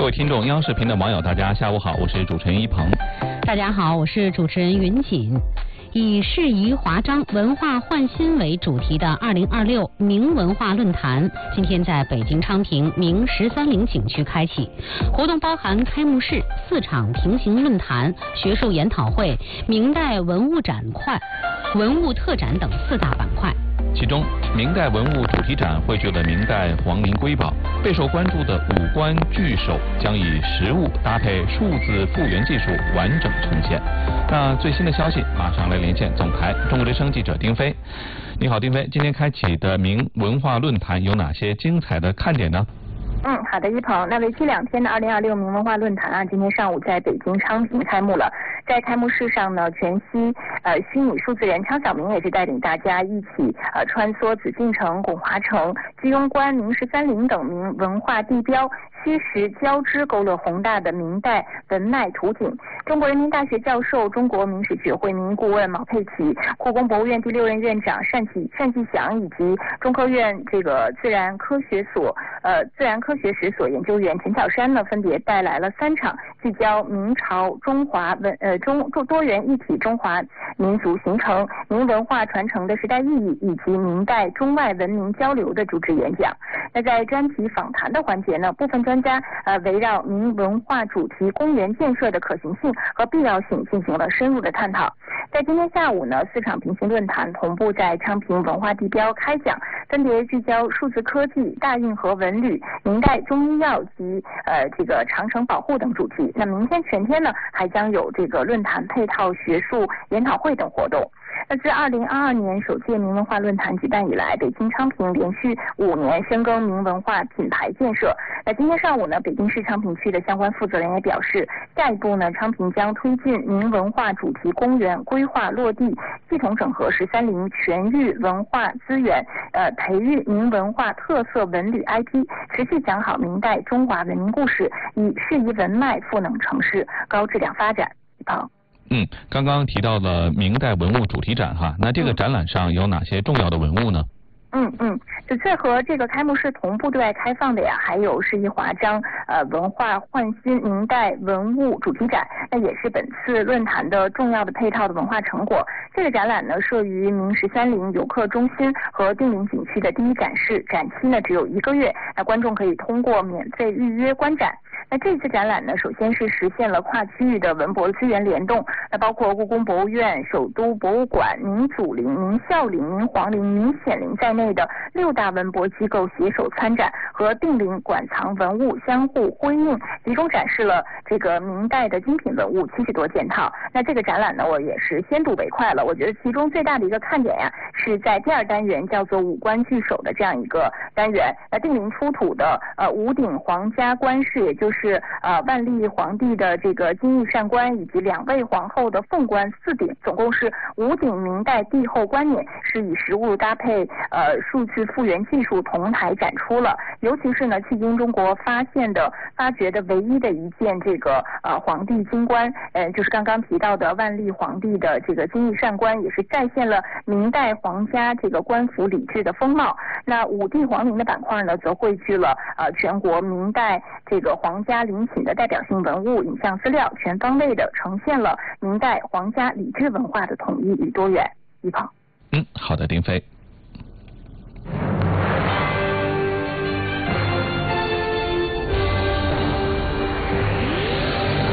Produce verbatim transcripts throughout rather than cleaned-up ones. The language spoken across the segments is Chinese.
位听众，央视频的网友，大家下午好，我是主持人一鹏。 大家好，我是主持人云锦。以适宜华章、文化焕新为主题的二零二六明文化论坛，今天在北京昌平明十三陵景区开启。活动包含开幕式、四场平行论坛、学术研讨会、明代文物展块、文物特展等四大板块。 其中，明代文物主题展汇聚了明代皇陵瑰宝，备受关注的五官巨兽将以实物搭配数字复原技术完整呈现。那最新的消息，马上来连线总台中国之声记者丁飞。你好，丁飞，今天开启的明文化论坛有哪些精彩的看点呢？ 嗯，好的，一鹏。那为期两天的二零二六明文化论坛啊，今天上午在北京昌平开幕了。在开幕式上呢，全息呃虚拟数字人昌小明也是带领大家一起呃穿梭紫禁城、拱华城、居庸关、明十三陵等明文化地标，虚实交织，勾勒宏大的明代文脉图景。中国人民大学教授、中国明史学会名誉顾问毛佩奇、故宫博物院第六任院长单霁单霁翔以及中科院这个自然科学所呃自然科学史所研究员陈小山呢，分别带来了三场聚焦明朝中华文呃中多元一体中华民族形成、明文化传承的时代意义以及明代中外文明交流的主旨演讲。那在专题访谈的环节呢，部分专家呃围绕明文化主题公园建设的可行性和必要性进行了深入的探讨。在今天下午呢，四场平行论坛同步在昌平文化地标开讲，分别聚焦数字科技、大运河文旅、明代中医药及呃这个长城保护等主题。那明天全天呢，还将有这个论坛配套学术研讨会等活动。那自二零二二年首届明文化论坛举办以来，北京昌平连续五年深耕明文化品牌建设。那今天上午呢，北京市昌平区的相关负责人也表示，下一步呢，昌平将推进明文化主题公园规划落地，系统整合十三陵全域文化资源，呃，培育明文化特色文旅 I P， 持续讲好明代中华文明故事，以适宜文脉赋能城市高质量发展。好。 嗯，刚刚提到了明代文物主题展哈，那这个展览上有哪些重要的文物呢？ 嗯嗯，此次和这个开幕式同步对外开放的呀，还有适宜华章呃文化焕新明代文物主题展，那也是本次论坛的重要的配套的文化成果。这个展览呢，设于明十三陵游客中心和定陵景区的第一展示，展期呢只有一个月，那观众可以通过免费预约观展。那这次展览呢，首先是实现了跨区域的文博资源联动，那包括故宫博物院、首都博物馆、明祖陵、明孝陵、明皇陵、明显陵在内的六大文博机构携手参展，和定陵馆藏文物相互辉映，集中展示了这个明代的精品文物七十多件套。那这个展览呢，我也是先睹为快了。我觉得其中最大的一个看点呀，是在第二单元叫做五官聚首的这样一个单元。那定陵出土的呃五顶皇家冠饰，也就是是呃万历皇帝的这个金玉扇冠以及两位皇后的凤冠四顶，总共是五顶明代帝后冠冕，是以实物搭配呃数字复原技术同台展出了。尤其是呢，迄今中国发现的发掘的唯一的一件这个呃皇帝金冠，呃就是刚刚提到的万历皇帝的这个金玉扇冠，也是再现了明代皇家这个官服礼制的风貌。那五帝皇陵的板块呢，则汇聚了呃全国明代这个皇家陵寝的代表性文物影像资料，全方位的呈现了明代皇家礼制文化的统一与多元。一鹏。 嗯，好的，丁飞。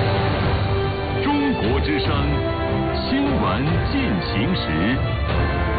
中国之声，新闻进行时。